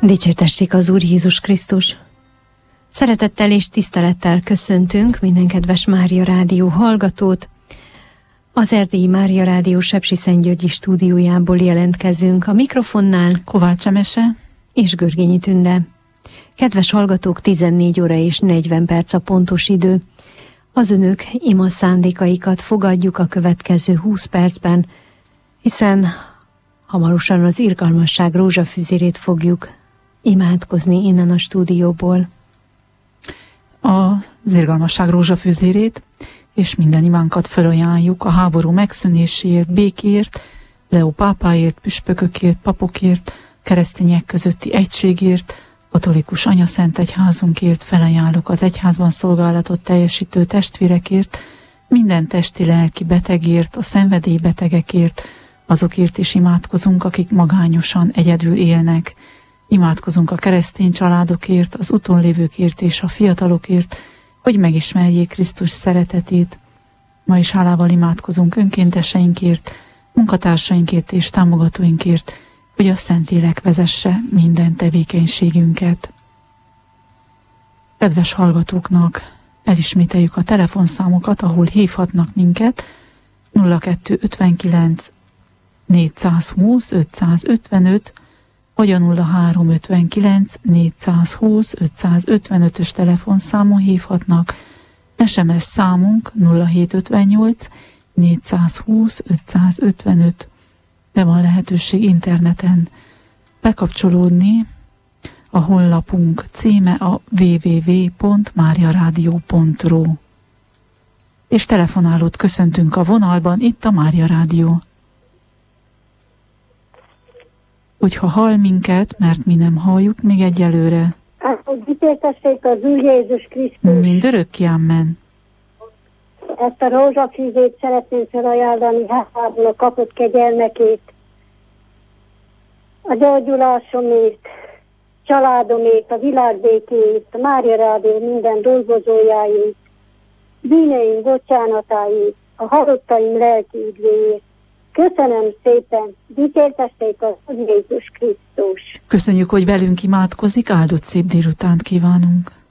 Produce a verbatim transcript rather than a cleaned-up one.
Dicsértessék az Úr Jézus Krisztus! Szeretettel és tisztelettel köszöntünk minden kedves Mária Rádió hallgatót. Az Erdélyi Mária Rádió Sepsiszentgyörgyi stúdiójából jelentkezünk. A mikrofonnál Kovács Emese és Görgényi Tünde. Kedves hallgatók, tizennégy óra és negyven perc a pontos idő. Az önök ima szándékaikat fogadjuk a következő húsz percben, hiszen hamarosan az irgalmasság rózsafüzérét fogjuk imádkozni innen a stúdióból. Az irgalmasság rózsafüzérét és minden imánkat felajánljuk a háború megszűnéséért, békért, Leó pápáért, püspökökért, papokért, keresztények közötti egységért, katolikus anyaszent egyházunkért, felajánlok az egyházban szolgálatot teljesítő testvérekért, minden testi-lelki betegért, a szenvedélybetegekért, azokért is imádkozunk, akik magányosan egyedül élnek. Imádkozunk a keresztény családokért, az utónlévőkért és a fiatalokért, hogy megismerjék Krisztus szeretetét. Ma is hálával imádkozunk önkénteseinkért, munkatársainkért és támogatóinkért, hogy a Szentlélek vezesse minden tevékenységünket. Kedves hallgatóknak elismételjük a telefonszámokat, ahol hívhatnak minket: nulla kettő ötvenkilenc négyszázhúsz ötszázötvenöt, vagy a nulla három ötvenkilenc négyszázhúsz ötszázötvenötös telefonszámon hívhatnak. es em es számunk nulla hét ötvennyolc négyszázhúsz ötszázötvenöt, de van lehetőség interneten bekapcsolódni. A honlapunk címe a double-u double-u double-u pont mariaradio pont ru. És telefonálót köszöntünk a vonalban, itt a Mária Rádió. Hogyha hall minket, mert mi nem halljuk még egyelőre. Hogy dicsértessék az Úr Jézus Krisztus. Mindörökké, amen. Ezt a rózsafűzét szeretném felajánlani házából kapott kegyelmekét, a gyógyulásomért, családomért, a világbékéért, a Mária Rádió minden dolgozójáért, bűneim bocsánatáért, a halottaim lelki üdvéért. Köszönöm szépen, dicsértessék az Úr Jézus Krisztus. Köszönjük, hogy velünk imádkozik, áldott szép délutánt kívánunk.